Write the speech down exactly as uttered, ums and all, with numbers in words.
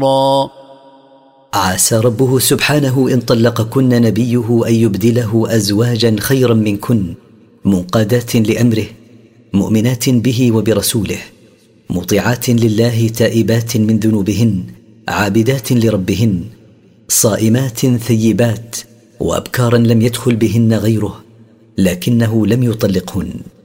عسى ربه سبحانه إن طلقكن نبيه أن يبدله أزواجا خيرا منكن منقادات لأمره مؤمنات به وبرسوله مطيعات لله تائبات من ذنوبهن عابدات لربهن صائمات ثيبات وأبكارا لم يدخل بهن غيره لكنه لم يطلقهن.